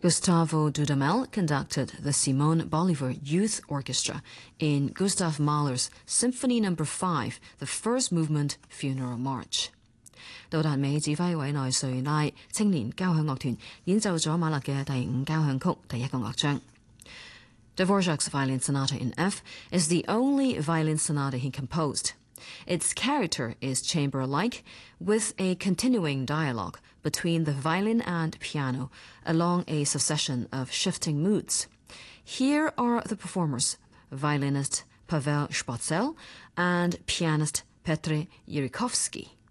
Gustavo Dudamel conducted the Simon Bolivar Youth Orchestra in Gustav Mahler's Symphony No. 5, the first movement Funeral March. 杜達美指揮委內瑞拉青年交響樂團演奏咗馬勒嘅第5交響曲第1個樂章。Dvorak's Violin Sonata in F is the only violin sonata he composed. Its character is chamber-like, with a continuing dialogue between the violin and piano along a succession of shifting moods. Here are the performers, violinist Pavel Spotzel and pianist Petr Yurikovsky.